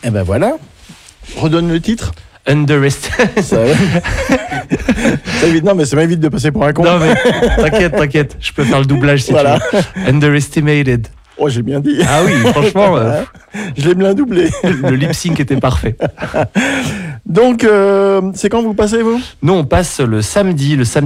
Eh ben voilà. Redonne le titre. Underestimated. Ça évite, non, mais ça m'évite de passer pour un con. Non mais t'inquiète, je peux faire le doublage si Voilà. tu veux. Underestimated. Oh, j'ai bien dit. Ah oui, franchement, Je l'ai bien doublé. le lip sync était parfait. Donc, c'est quand vous passez, vous ? Nous, on passe le samedi